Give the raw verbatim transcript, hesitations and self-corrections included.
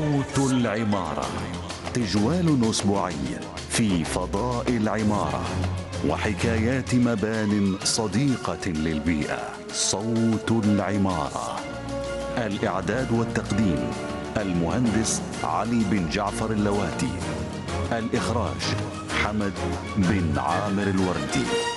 صوت العمارة، تجوال أسبوعي في فضاء العمارة وحكايات مبان صديقة للبيئة. صوت العمارة، الإعداد والتقديم المهندس علي بن جعفر اللواتي، الإخراج حمد بن عامر الوردي.